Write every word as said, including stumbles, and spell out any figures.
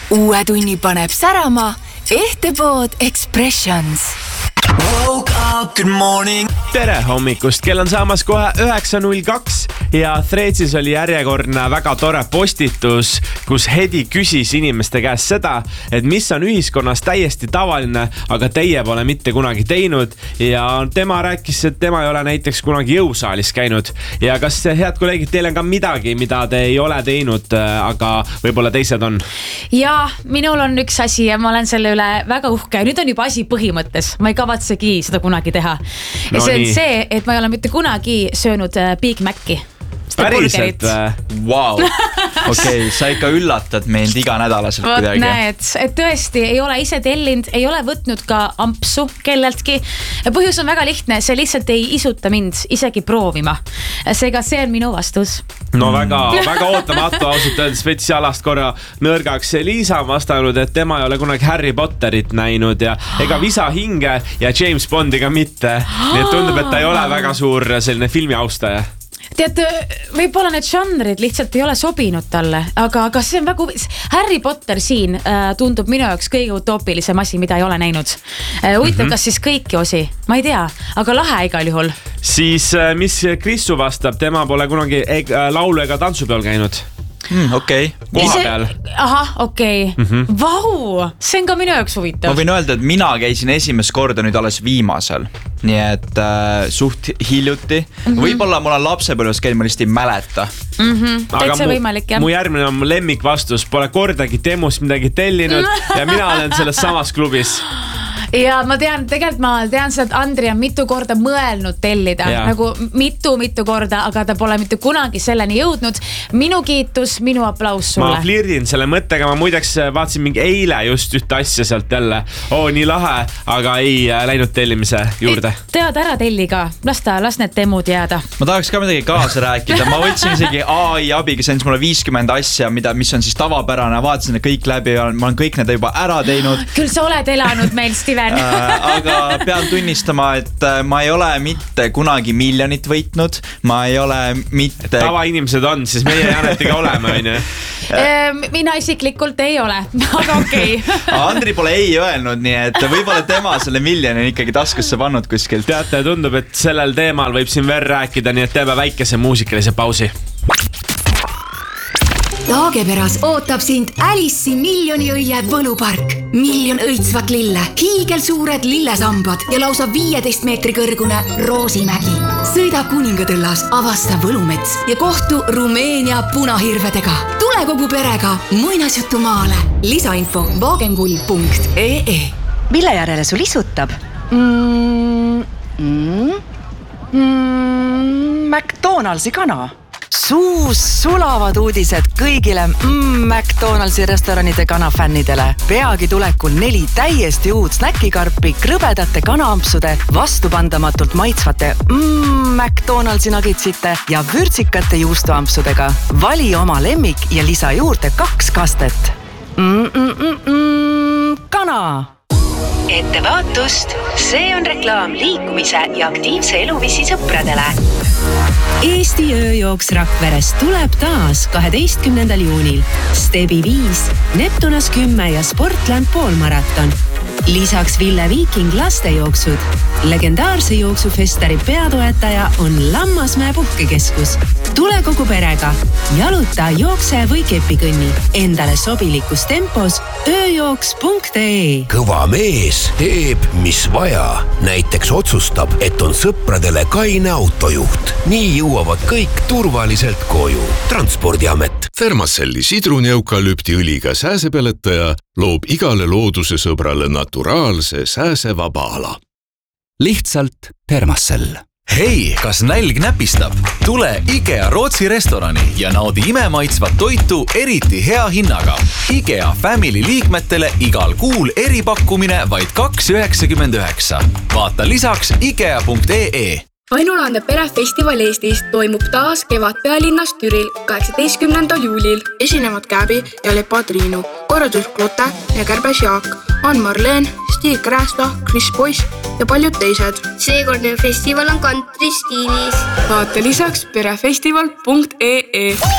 Uue tunni paneb särama Ehtepood Expressions. Woke up, good morning. Tere hommikust, kell on saamas kohe üheksa null kaks ja Threadsis oli järjekordne väga tore postitus, kus Hedi küsis inimeste käest seda, et mis on ühiskonnas täiesti tavaline, aga teie pole mitte kunagi teinud, ja tema rääkis, et tema ei ole näiteks kunagi jõusaalis käinud. Ja kas, head kolleegid, teil on ka midagi, mida te ei ole teinud, aga võib-olla teised on? Ja, minul on üks asi ja ma olen selle üle väga uhke. Nüüd on juba asi põhimõttes, ma ei kavatsegi seda kunagi teha. Ja no see on nii. See, et ma ei ole mitte kunagi söönud Big Maci. Päriselt? Wow. Okei, okay, sa ikka üllatad meid iga nädalaselt Võt, kuidagi. Näed, et tõesti ei ole ise tellinud, ei ole võtnud ka ampsu kelleltki. Põhjus on väga lihtne, see lihtsalt ei isuta mind isegi proovima. Seega see on minu vastus. No väga, väga ootamatu ausalt öeldes spetsiaalast korra nõrgaks. Liisa on vastanud, et tema ei ole kunagi Harry Potterit näinud ja ega Visa hinge ja James Bondi ka mitte. Nii et tundub, et ta ei ole väga suur selline filmi austaja. Tead, võib-olla need žanrid lihtsalt ei ole sobinud talle, aga, aga see on väga huvi... Harry Potter siin äh, tundub minu jaoks kõige utoopilisem asi, mida ei ole näinud. Äh, Uitab, mm-hmm. kas siis kõiki osi? Ma ei tea, aga lahe igal juhul. Siis äh, mis Krissu vastab, tema pole kunagi eg- laulu ega tantsupeol käinud. Mm, okei. Okay. Koha peal. Aha, okei. Okay. Mm-hmm. Vau, see on ka minu jaoks huvitav. Ma võin öelda, et mina käisin esimest korda nüüd alles viimasel. Nii et äh, suht hiljuti. Mm-hmm. Võib-olla mul on lapsepõlves käinud, ma lihtsalt ei mäleta. Mm-hmm. Täitsa võimalik, jah. Mu järgmine on lemmik vastus. Pole kordagi Temus midagi tellinud ja mina olen selles samas klubis. Ja ma tean, tegelikult ma tean seda, et Andri on mitu korda mõelnud tellida, ja. Nagu mitu-mitu korda, aga ta pole mitte kunagi selleni jõudnud. Minu kiitus, minu aplaus sulle. Ma flirdin selle mõttega, ma muideks vaatasin mingi eile just ühte asja sealt jälle. Oo, nii lahe, aga ei läinud tellimise juurde. Tead ära telli ka, las ta, las need temud jääda. Ma tahaks ka midagi kaasa rääkida, ma võtsin isegi A I abiga, see on mulle viiskümmend asja, mida, mis on siis tavapärane, vaatasin kõik läbi ja ma olen kõik need juba ära teinud. Küll sa oled elanud meil, Steven. Aga pean tunnistama, et ma ei ole mitte kunagi miljonit võitnud, ma ei ole mitte... Tava inimesed on, siis meie Janetiga oleme, on ju? Mina isiklikult ei ole, aga okei. Okay. Andri pole ei öelnud, nii et võib-olla tema selle miljoni ikkagi taskusse pannud kuskilt. Teate, tundub, et sellel teemal võib siin veel rääkida, nii et teeme väikese muusikalise pausi. Laageperas ootab sind Alice'i miljoni õie võlupark. Miljon õitsvat lille, hiigelsuured lillesambad ja lausa viieteist meetri kõrgune Roosimägi. Sõida kuningatõllas, avasta võlumets ja kohtu Rumeenia punahirvedega. Tule kogu perega muinasjutumaale. Lisainfo vaagenkull punkt ee e. Mille järele sul isutab? Mm, mm, mm, McDonaldsi kana. Suus sulavad uudised kõigile mm, McDonaldsi restoranide kanafännidele. Peagi tulekul neli täiesti uud snäkikarpi, krõbedate kanaampsude, vastupandamatult maitsvate mm, McDonaldsi nagitsite ja vürtsikate juustuampsudega. Vali oma lemmik ja lisa juurde kaks kastet. Mm, mm, mm, mm, kana! Ettevaatust, see on reklaam liikumise ja aktiivse eluviisi sõpradele. Eesti ööjooks Rakveres tuleb taas kaheteistkümnendal juunil. Stebi viis, Neptunas kümme ja Sportland poolmaraton. Lisaks Ville Viiking lastejooksud. Legendaarse jooksufestari peatoetaja on Lammasmäe puhkekeskus. Tule kogu perega. Jaluta, jookse või kepikõnni. Endale sobilikus tempos ööjooks punkt ee. Kõva mees teeb, mis vaja. Näiteks otsustab, et on sõpradele kaine autojuht. Nii jõuavad kõik turvaliselt koju. Transpordiamet. Thermacelli sidruni-eukalüptiõliga sääsepeletaja loob igale looduse sõbrale naturaalse sääsevaba ala. Lihtsalt Thermacell. Hei, kas nälg näpistab? Tule IKEA Rootsi restorani ja naudi imemaitsvat toitu eriti hea hinnaga. IKEA Family liikmetele igal kuul eripakkumine vaid kaks üheksakümmend üheksa. Vaata lisaks ikea punkt ee. Ainulaande perefestival Eestis toimub taas kevad pealinnas Türil kaheksateistkümnendal juulil. Esinevad Käbi ja Lepa Triinu, korraldus Klote ja Kärbes Jaak, Ann-Marleen, Stig Räästa, Chris Boyce ja paljud teised. Seekordne festival on country stiilis. Vaata lisaks perefestival punkt ee.